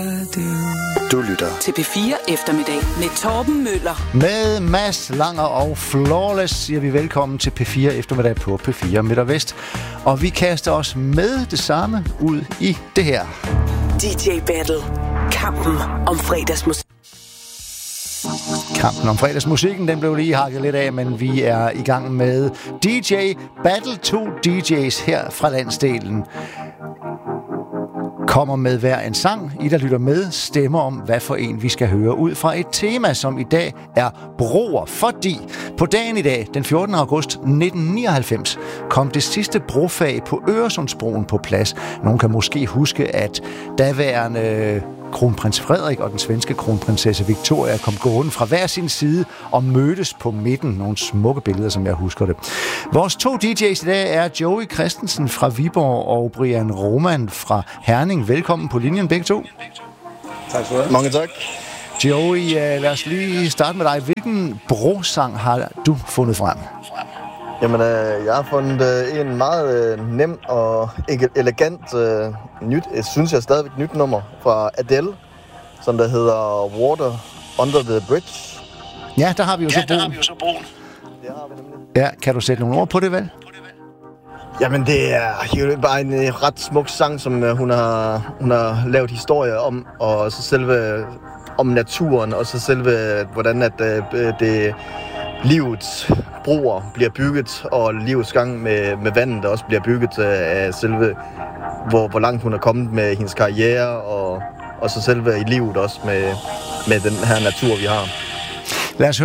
Du lytter til P4 Eftermiddag med Torben Møller. med Mads Langer og Flawless siger vi velkommen til P4 Eftermiddag på P4 Midt og Vest. Og vi kaster os med det samme ud i det her. DJ Battle. Kampen om fredagsmusik. Kampen om fredagsmusikken, den blev lige hakket lidt af, men vi er i gang med DJ Battle. 2 DJ's her fra landsdelen kommer med hver en sang. I, der lytter med, stemmer om, hvad for en vi skal høre ud fra et tema, som i dag er broer. Fordi på dagen i dag, den 14. august 1999, kom det sidste brofag på Øresundsbroen på plads. Nogen kan måske huske, at daværende kronprins Frederik og den svenske kronprinsesse Victoria kom gående fra hver sin side og mødtes på midten. Nogle smukke billeder, som jeg husker det. Vores 2 DJ's i dag er Joey Christensen fra Viborg og Brian Roman fra Herning. Velkommen på linjen begge to. Tak skal du have. Mange tak. Joey, lad os lige starte med dig. Hvilken brosang har du fundet frem? Jamen, jeg har fundet en meget nem og elegant nyt, synes jeg stadigvæk nyt nummer fra Adele, som der hedder Water Under the Bridge. Ja, der har vi jo så broen. Det har vi nemlig. Ja, kan du sætte nogle ord på det, vel? Jamen, det er jo bare en ret smuk sang, som hun har lavet historie om, og så selve om naturen, og så selve, hvordan at det livets broer bliver bygget, og livets gang med vandet også bliver bygget af selve, hvor langt hun er kommet med hendes karriere, og så selve i livet også med den her natur, vi har. Lad os